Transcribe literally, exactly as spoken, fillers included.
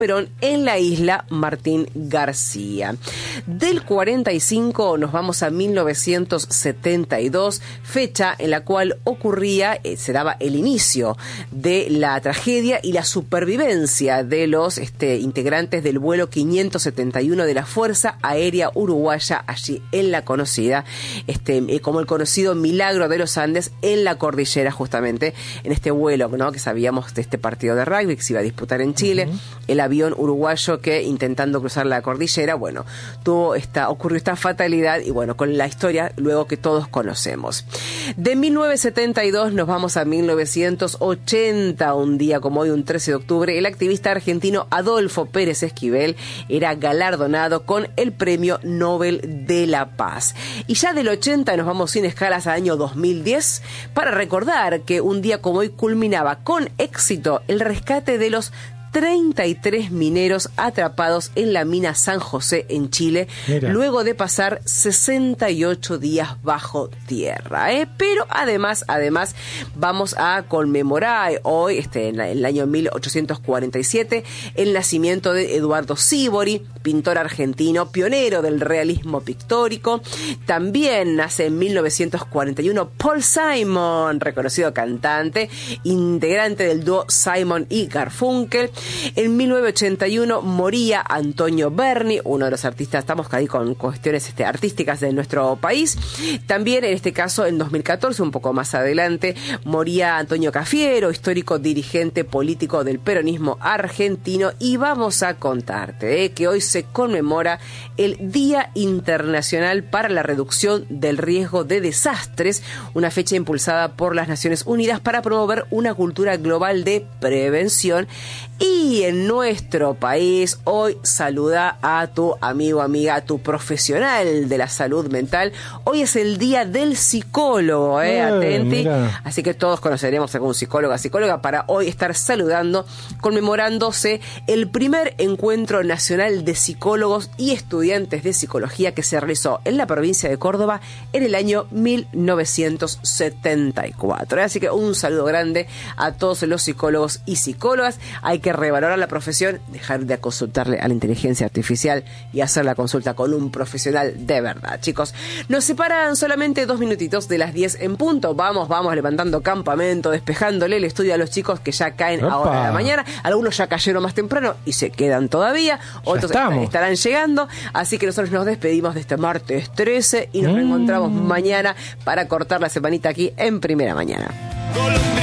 Perón en la isla Martín García. Del cuarenta y cinco nos vamos a mil novecientos setenta y dos, fecha en la cual ocurría, eh, se daba el inicio de la tragedia y la supervivencia de los este, integrantes del vuelo quinientos setenta y uno de la Fuerza Aérea Uruguaya, allí en la conocida, este, eh, como el conocido Milagro de los Andes, en la cordillera, justamente, en este vuelo, ¿no?, que sabíamos de este partido de rugby que se iba a disputar en Chile. Uh-huh. El avión uruguayo que, intentando cruzar la cordillera, bueno, tuvo esta, ocurrió esta fatalidad y bueno, con la historia luego que todos conocemos. De mil novecientos setenta y dos nos vamos a mil novecientos ochenta, un día como hoy, un trece de octubre, el activista argentino Adolfo Pérez Esquivel era galardonado con el Premio Nobel de la Paz. Y ya del ochenta nos vamos sin escalas al año dos mil diez para recordar que un día como hoy culminaba con éxito el rescate de los treinta y tres mineros atrapados en la mina San José en Chile. Mira. Luego de pasar sesenta y ocho días bajo tierra, ¿eh? Pero además, además vamos a conmemorar hoy, este, en el año mil ochocientos cuarenta y siete, el nacimiento de Eduardo Sívori, pintor argentino, pionero del realismo pictórico. También nace en mil novecientos cuarenta y uno Paul Simon, reconocido cantante, integrante del dúo Simon y Garfunkel. En mil novecientos ochenta y uno moría Antonio Berni, uno de los artistas, estamos ahí con cuestiones este, artísticas de nuestro país. También en este caso, en dos mil catorce, un poco más adelante, moría Antonio Cafiero, histórico dirigente político del peronismo argentino. Y vamos a contarte eh, que hoy se conmemora el Día Internacional para la Reducción del Riesgo de Desastres, una fecha impulsada por las Naciones Unidas para promover una cultura global de prevención. Y en nuestro país, hoy saluda a tu amigo, amiga, a tu profesional de la salud mental. Hoy es el día del psicólogo, ¿eh? Ay, atenti. Mira. Así que todos conoceremos a algún psicólogo o psicóloga para hoy estar saludando, conmemorándose el primer encuentro nacional de psicólogos y estudiantes de psicología que se realizó en la provincia de Córdoba en el año mil novecientos setenta y cuatro. Así que un saludo grande a todos los psicólogos y psicólogas. Hay que revalorar la profesión, dejar de consultarle a la inteligencia artificial y hacer la consulta con un profesional de verdad. Chicos, nos separan solamente dos minutitos de las diez en punto. Vamos, vamos levantando campamento, despejándole el estudio a los chicos que ya caen Opa. ahora de la mañana. Algunos ya cayeron más temprano y se quedan todavía. Otros estarán llegando. Así que nosotros nos despedimos de este martes trece y nos mm. reencontramos mañana para cortar la semanita aquí en Primera Mañana.